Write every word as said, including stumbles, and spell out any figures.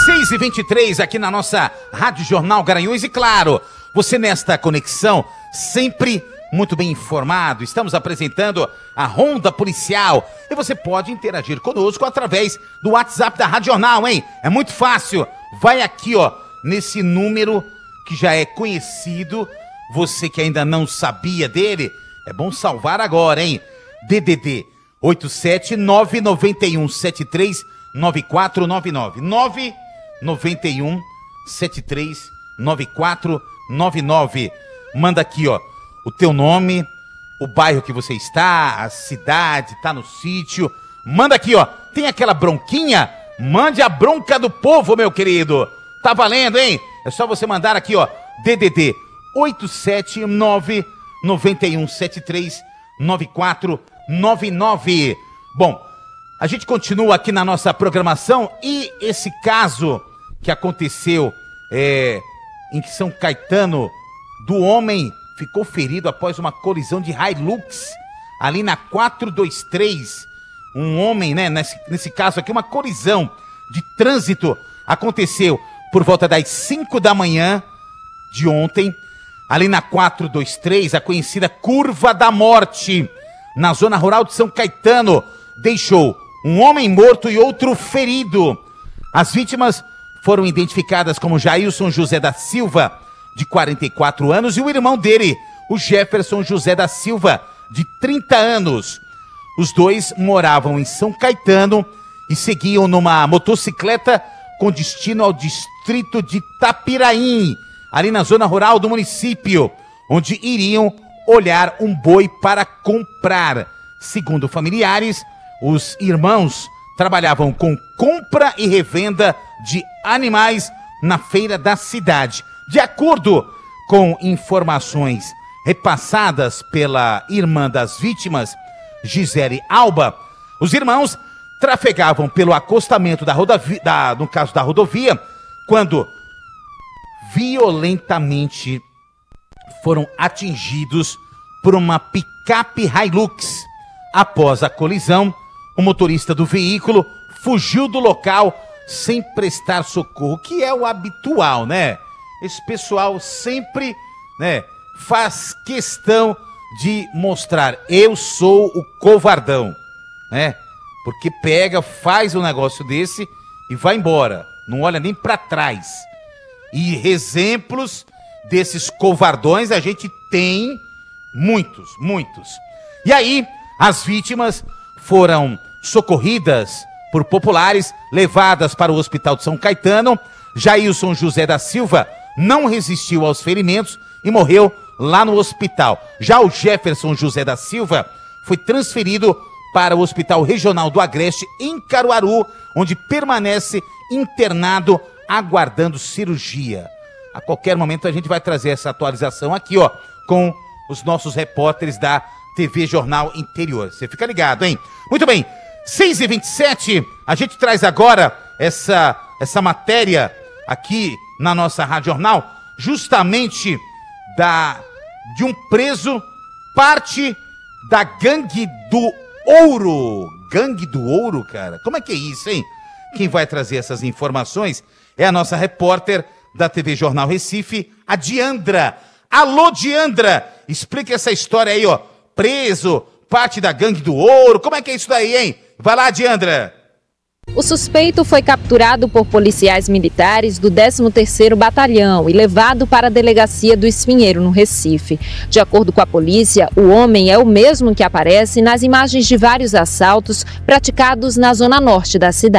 seis e vinte e três aqui na nossa Rádio Jornal Garanhuns. E claro, você nesta conexão sempre muito bem informado. Estamos apresentando a Ronda Policial e você pode interagir conosco através do WhatsApp da Rádio Jornal, hein? É muito fácil. Vai aqui, ó, nesse número que já é conhecido. Você que ainda não sabia dele, é bom salvar agora, hein? D D D oito sete nove nove um sete três nove quatro nove nove nove nove um sete três nove quatro nove nove. Manda aqui, ó, o teu nome, o bairro que você está, a cidade, tá no sítio. Manda aqui, ó, tem aquela bronquinha? Mande a bronca do povo, meu querido. Tá valendo, hein? É só você mandar aqui, ó, D D D oito sete nove nove um sete três nove quatro nove nove. Bom, a gente continua aqui na nossa programação e esse caso que aconteceu é, em São Caetano, do homem ficou ferido após uma colisão de Hilux ali na quatrocentos e vinte e três. Um homem, né, nesse, nesse caso aqui, uma colisão de trânsito aconteceu por volta das cinco da manhã de ontem, ali na quatrocentos e vinte e três, a conhecida Curva da Morte, na zona rural de São Caetano, deixou um homem morto e outro ferido. As vítimas foram identificadas como Jailson José da Silva, de quarenta e quatro anos, e o irmão dele, o Jefferson José da Silva, de trinta anos. Os dois moravam em São Caetano e seguiam numa motocicleta com destino ao distrito de Tapiraim, ali na zona rural do município, onde iriam olhar um boi para comprar. Segundo familiares, os irmãos trabalhavam com compra e revenda de animais na feira da cidade. De acordo com informações repassadas pela irmã das vítimas, Gisele Alba, os irmãos trafegavam pelo acostamento da rodovia, da, no caso da rodovia, quando violentamente foram atingidos por uma picape Hilux. Após a colisão, o motorista do veículo fugiu do local sem prestar socorro, que é o habitual, né? Esse pessoal sempre, né, faz questão de mostrar, eu sou o covardão, né? Porque pega, faz um negócio desse e vai embora, não olha nem para trás. E exemplos desses covardões a gente tem muitos, muitos. E aí, as vítimas foram socorridas por populares, levadas para o Hospital de São Caetano. Jailson José da Silva não resistiu aos ferimentos e morreu lá no hospital. Já o Jefferson José da Silva foi transferido para o Hospital Regional do Agreste, em Caruaru, onde permanece internado, aguardando cirurgia. A qualquer momento a gente vai trazer essa atualização aqui, ó, com os nossos repórteres da T V Jornal Interior. Você fica ligado, hein? Muito bem, seis e vinte e sete, a gente traz agora essa, essa matéria aqui na nossa Rádio Jornal, justamente da, de um preso, parte da Gangue do Ouro. Gangue do Ouro, cara? Como é que é isso, hein? Quem vai trazer essas informações é a nossa repórter da T V Jornal Recife, a Diandra. Alô, Diandra! Explica essa história aí, ó. Preso, parte da Gangue do Ouro. Como é que é isso daí, hein? Vai lá, Diandra! O suspeito foi capturado por policiais militares do décimo terceiro Batalhão e levado para a delegacia do Espinheiro, no Recife. De acordo com a polícia, o homem é o mesmo que aparece nas imagens de vários assaltos praticados na zona norte da cidade.